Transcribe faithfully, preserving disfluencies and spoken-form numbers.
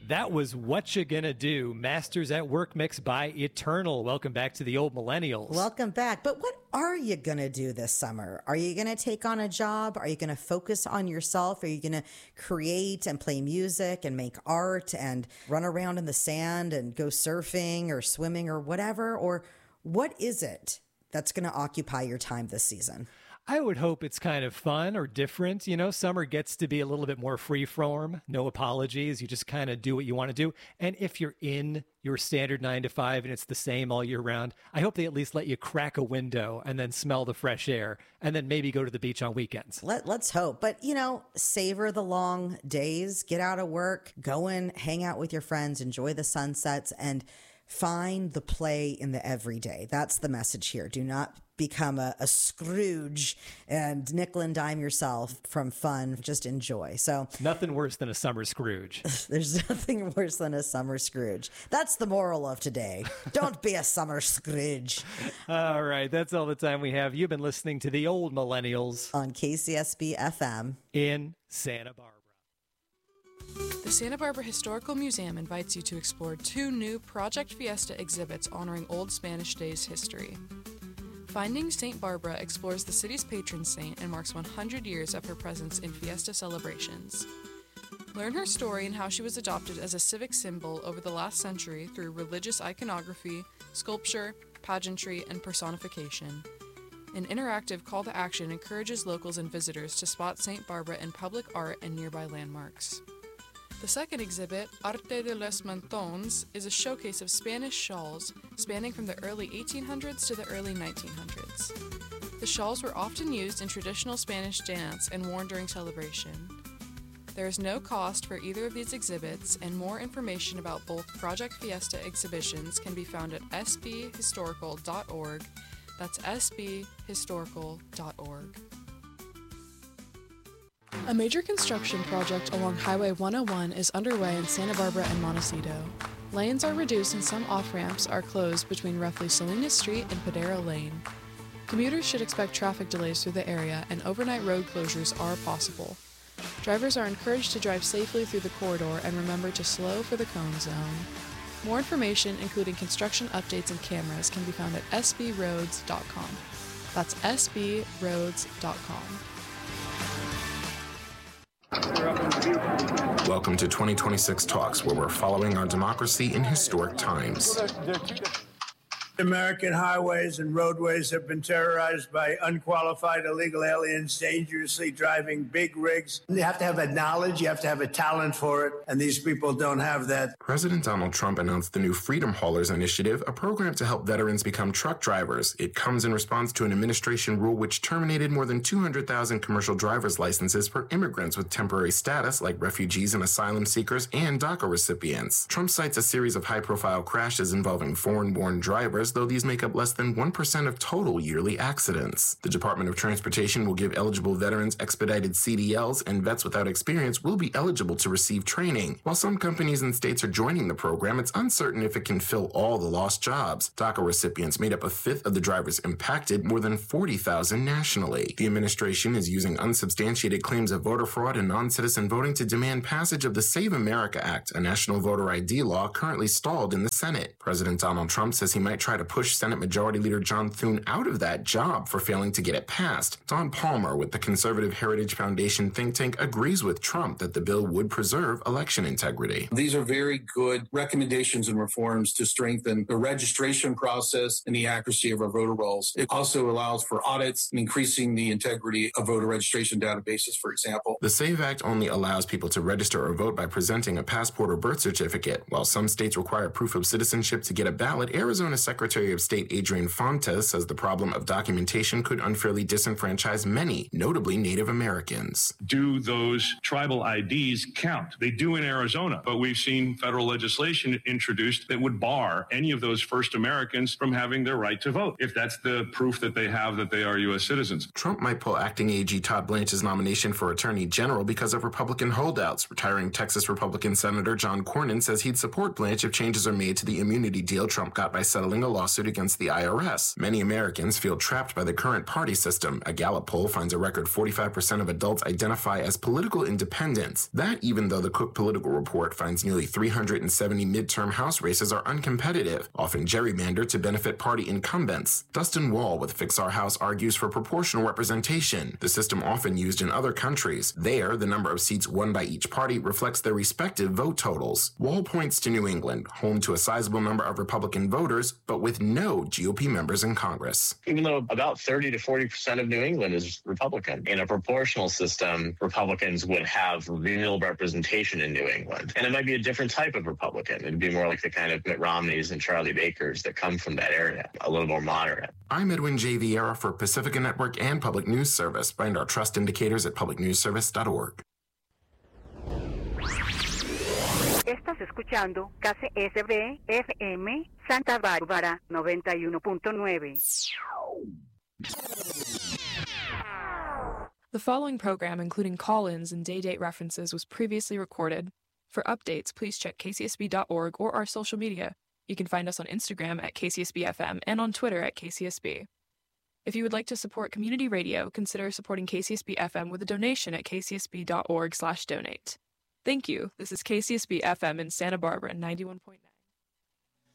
That was What You Gonna Do, Masters at Work mix by Eternal. Welcome back to the Old Millennials. Welcome back. But what are you going to do this summer? Are you going to take on a job? Are you going to focus on yourself? Are you going to create and play music and make art and run around in the sand and go surfing or swimming or whatever? Or what is it that's going to occupy your time this season? I would hope it's kind of fun or different. You know, summer gets to be a little bit more free form, no apologies. You just kind of do what you want to do. And if you're in your standard nine to five and it's the same all year round, I hope they at least let you crack a window and then smell the fresh air and then maybe go to the beach on weekends. Let, let's hope. But, you know, savor the long days, get out of work, go and hang out with your friends, enjoy the sunsets, and find the play in the everyday. That's the message here. Do not become a, a Scrooge and nickel and dime yourself from fun. Just enjoy. So nothing worse than a summer Scrooge. There's nothing worse than a summer Scrooge. That's the moral of today. Don't be a summer Scrooge. All right. That's all the time we have. You've been listening to the Old Millennials on K C S B F M in Santa Barbara. The Santa Barbara Historical Museum invites you to explore two new Project Fiesta exhibits honoring Old Spanish Days history. Finding Saint Barbara explores the city's patron saint and marks one hundred years of her presence in Fiesta celebrations. Learn her story and how she was adopted as a civic symbol over the last century through religious iconography, sculpture, pageantry, and personification. An interactive call to action encourages locals and visitors to spot Saint Barbara in public art and nearby landmarks. The second exhibit, Arte de los Mantones, is a showcase of Spanish shawls spanning from the early eighteen hundreds to the early nineteen hundreds. The shawls were often used in traditional Spanish dance and worn during celebration. There is no cost for either of these exhibits, and more information about both Project Fiesta exhibitions can be found at s b historical dot org. That's s b historical dot org. A major construction project along Highway one oh one is underway in Santa Barbara and Montecito. Lanes are reduced and some off-ramps are closed between roughly Salinas Street and Padero Lane. Commuters should expect traffic delays through the area, and overnight road closures are possible. Drivers are encouraged to drive safely through the corridor and remember to slow for the cone zone. More information, including construction updates and cameras, can be found at s b roads dot com. That's s b roads dot com. Welcome to twenty twenty-six Talks, where we're following our democracy in historic times. American highways and roadways have been terrorized by unqualified illegal aliens dangerously driving big rigs. You have to have a knowledge, you have to have a talent for it, and these people don't have that. President Donald Trump announced the new Freedom Haulers Initiative, a program to help veterans become truck drivers. It comes in response to an administration rule which terminated more than two hundred thousand commercial driver's licenses for immigrants with temporary status, like refugees and asylum seekers and DACA recipients. Trump cites a series of high-profile crashes involving foreign-born drivers, though these make up less than one percent of total yearly accidents. The Department of Transportation will give eligible veterans expedited C D Ls, and vets without experience will be eligible to receive training. While some companies and states are joining the program, it's uncertain if it can fill all the lost jobs. DACA recipients made up a fifth of the drivers impacted, more than forty thousand nationally. The administration is using unsubstantiated claims of voter fraud and non-citizen voting to demand passage of the Save America Act, a national voter I D law currently stalled in the Senate. President Donald Trump says he might try to push Senate Majority Leader John Thune out of that job for failing to get it passed. Don Palmer with the Conservative Heritage Foundation think tank agrees with Trump that the bill would preserve election integrity. These are very good recommendations and reforms to strengthen the registration process and the accuracy of our voter rolls. It also allows for audits and increasing the integrity of voter registration databases, for example. The SAVE Act only allows people to register or vote by presenting a passport or birth certificate. While some states require proof of citizenship to get a ballot, Arizona Secretary of State Adrian Fontes says the problem of documentation could unfairly disenfranchise many, notably Native Americans. Do those tribal I Ds count? They do in Arizona, but we've seen federal legislation introduced that would bar any of those first Americans from having their right to vote, if that's the proof that they have that they are U S citizens. Trump might pull acting A G Todd Blanche's nomination for Attorney General because of Republican holdouts. Retiring Texas Republican Senator John Cornyn says he'd support Blanche if changes are made to the immunity deal Trump got by settling a a lawsuit against the I R S. Many Americans feel trapped by the current party system. A Gallup poll finds a record forty-five percent of adults identify as political independents. That even though the Cook Political Report finds nearly three hundred seventy midterm House races are uncompetitive, often gerrymandered to benefit party incumbents. Dustin Wall with Fix Our House argues for proportional representation, the system often used in other countries. There, the number of seats won by each party reflects their respective vote totals. Wall points to New England, home to a sizable number of Republican voters, but with no G O P members in Congress. Even though about thirty to forty percent of New England is Republican, in a proportional system, Republicans would have real representation in New England. And it might be a different type of Republican. It'd be more like the kind of Mitt Romneys and Charlie Bakers that come from that area, a little more moderate. I'm Edwin J. Vieira for Pacifica Network and Public News Service. Find our trust indicators at public news service dot org. Estás escuchando K C S B F M Santa Bárbara noventa y uno punto nueve. The following program, including call-ins and day-date references, was previously recorded. For updates, please check K C S B dot org or our social media. You can find us on Instagram at K C S B F M and on Twitter at K C S B. If you would like to support community radio, consider supporting K C S B F M with a donation at K C S B dot org slash donate. Thank you. This is K C S B F M in Santa Barbara, ninety-one point nine.